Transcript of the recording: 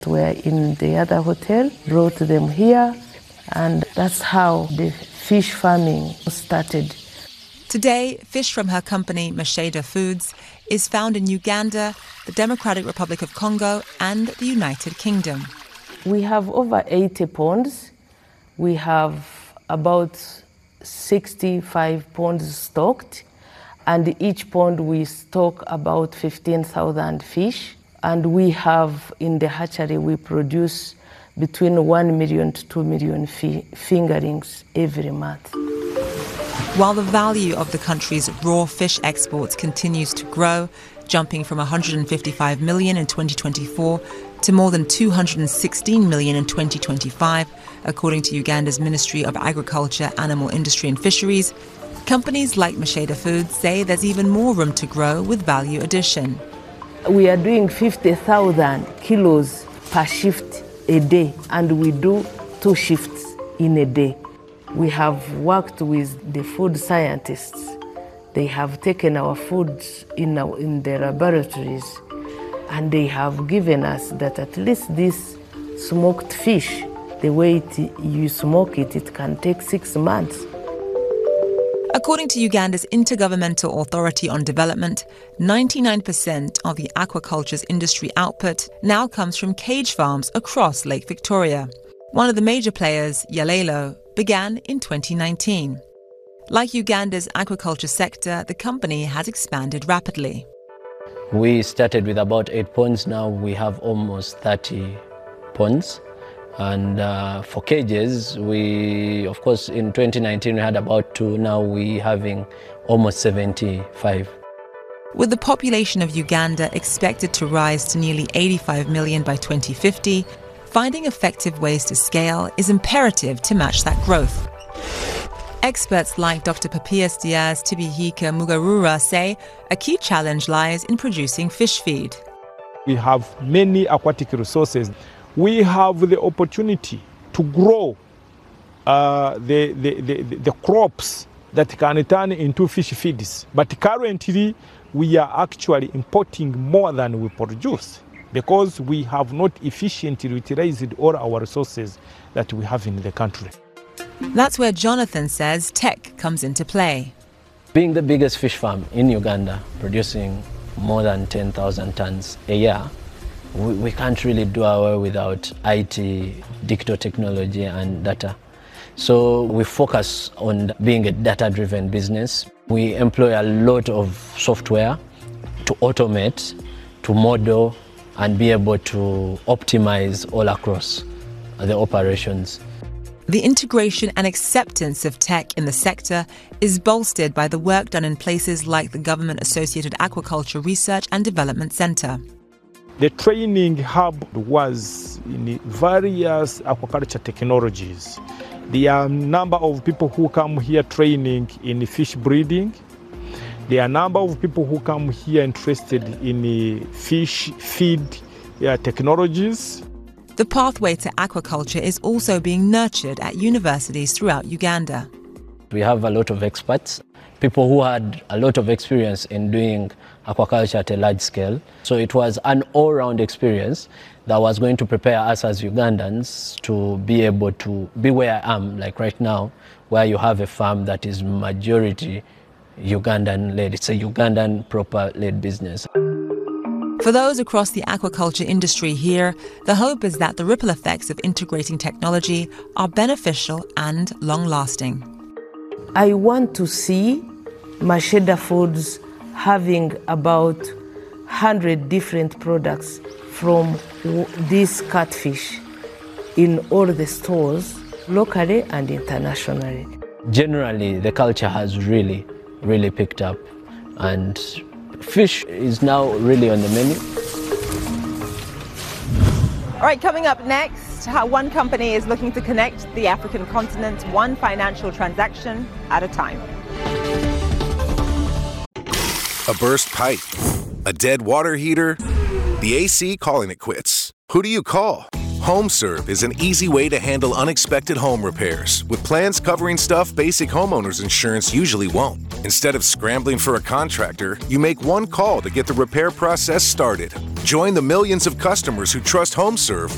We're in the other hotel, brought them here, and that's how the fish farming started. Today, fish from her company, Masheda Foods, is found in Uganda, the Democratic Republic of Congo, and the United Kingdom. We have over 80 ponds. We have about 65 ponds stocked, and each pond we stock about 15,000 fish. And we have, in the hatchery, we produce between 1 million to 2 million fingerlings every month. While the value of the country's raw fish exports continues to grow, jumping from 155 million in 2024 to more than 216 million in 2025, according to Uganda's Ministry of Agriculture, Animal Industry and Fisheries, companies like Masheda Foods say there's even more room to grow with value addition. We are doing 50,000 kilos per shift a day, and we do 2 shifts in a day. We have worked with the food scientists. They have taken our foods in the laboratories, and they have given us that at least this smoked fish, the way you smoke it, it can take 6 months. According to Uganda's Intergovernmental Authority on Development, 99% of the aquaculture's industry output now comes from cage farms across Lake Victoria. One of the major players, Yalelo, began in 2019. Like Uganda's aquaculture sector, the company has expanded rapidly. We started with about 8 ponds. Now we have almost 30 ponds. And for cages, of course, in 2019 we had about 2. Now we're having almost 75. With the population of Uganda expected to rise to nearly 85 million by 2050, finding effective ways to scale is imperative to match that growth. Experts like Dr. Papias Diaz Tibihika Mugarura say a key challenge lies in producing fish feed. We have many aquatic resources. We have the opportunity to grow the crops that can turn into fish feeds. But currently, we are actually importing more than we produce because we have not efficiently utilized all our resources that we have in the country. That's where Jonathan says tech comes into play. Being the biggest fish farm in Uganda, producing more than 10,000 tons a year, we can't really do away without IT, digital technology and data. So we focus on being a data-driven business. We employ a lot of software to automate, to model, and be able to optimize all across the operations. The integration and acceptance of tech in the sector is bolstered by the work done in places like the Government-Associated Aquaculture Research and Development Centre. The training hub was in various aquaculture technologies. There are a number of people who come here training in fish breeding. There are a number of people who come here interested in fish feed technologies. The pathway to aquaculture is also being nurtured at universities throughout Uganda. We have a lot of experts, people who had a lot of experience in doing aquaculture at a large scale. So it was an all-round experience that was going to prepare us as Ugandans to be able to be where I am, like right now, where you have a farm that is majority Ugandan-led. It's a Ugandan proper-led business. For those across the aquaculture industry here, the hope is that the ripple effects of integrating technology are beneficial and long-lasting. I want to see Masheda Foods having about 100 different products from this catfish in all the stores, locally and internationally. Generally, the culture has really picked up, and fish is now really on the menu. All right, coming up next, how one company is looking to connect the African continent one financial transaction at a time. A burst pipe, a dead water heater, the AC calling it quits. Who do you call? HomeServe is an easy way to handle unexpected home repairs with plans covering stuff basic homeowners insurance usually won't. Instead of scrambling for a contractor, you make one call to get the repair process started. Join the millions of customers who trust HomeServe